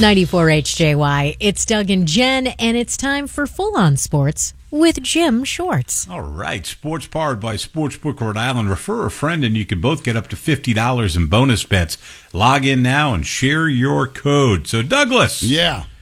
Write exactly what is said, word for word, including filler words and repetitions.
ninety-four H J Y. It's Doug and Jen, and it's time for Full On Sports with Jim Shorts. All right. Sports powered by Sportsbook Rhode Island. Refer a friend, and you can both get up to fifty dollars in bonus bets. Log in now and share your code. So, Douglas. Yeah.